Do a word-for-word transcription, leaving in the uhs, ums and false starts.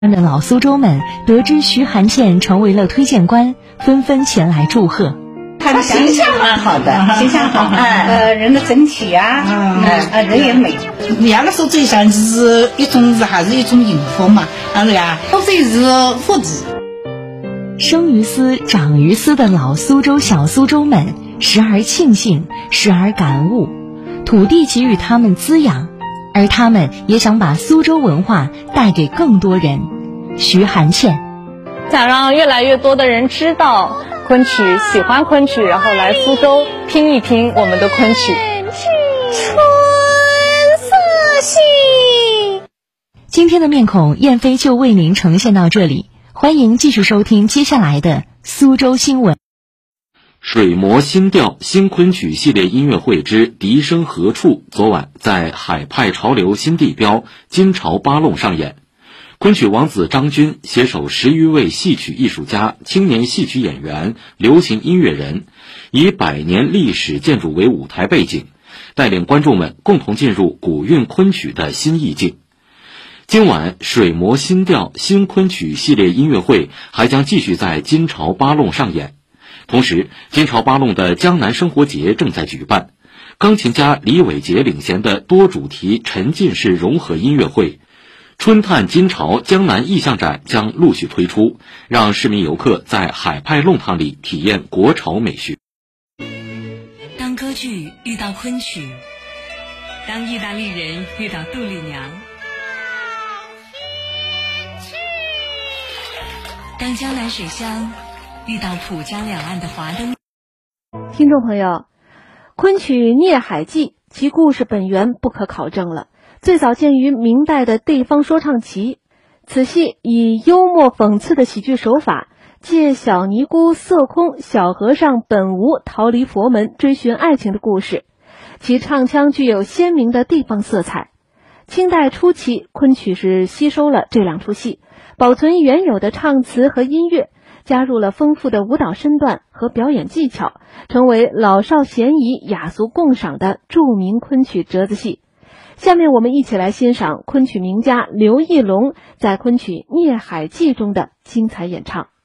的老苏州们得知徐寒倩成为了推荐官，纷纷前来祝贺。 他的形象蛮好的，形象好，哎，呃，人的整体啊，嗯，呃，人也美。 两个说最像就是一种是还是一种幸福嘛，啊是呀，都是是福祉。 生于斯，长于斯的老苏州、小苏州们，时而庆幸，时而感悟，土地给予他们滋养，而他们也想把苏州文化带给更多人。徐寒倩想让越来越多的人知道昆曲，喜欢昆曲，然后来苏州听一听我们的昆曲。 春色系。 今天的面孔燕飞就为您呈现到这里，欢迎继续收听接下来的苏州新闻。 水磨新调新昆曲系列音乐会之笛声何处昨晚在海派潮流新地标金朝八弄上演。昆曲王子张军携手十余位戏曲艺术家、青年戏曲演员、流行音乐人，以百年历史建筑为舞台背景，带领观众们共同进入古韵昆曲的新意境。今晚水磨新调新昆曲系列音乐会还将继续在金朝八弄上演。同时，金朝八弄的江南生活节正在举办，钢琴家李伟杰领衔的多主题沉浸式融合音乐会春探金朝江南意象展将陆续推出，让市民游客在海派弄堂里体验国潮美学。 当歌剧遇到昆曲，当意大利人遇到杜丽娘，当江南水乡遇到浦江两岸的华灯。 听众朋友，昆曲《孽海记》其故事本源不可考证了，最早见于明代的地方说唱集。此戏以幽默讽刺的喜剧手法，借小尼姑色空、小和尚本无逃离佛门追寻爱情的故事，其唱腔具有鲜明的地方色彩。清代初期，昆曲是吸收了这两出戏，保存原有的唱词和音乐，加入了丰富的舞蹈身段和表演技巧，成为老少咸宜、雅俗共赏的著名昆曲折子戏。下面我们一起来欣赏昆曲名家刘义隆在昆曲《孽海记》中的精彩演唱。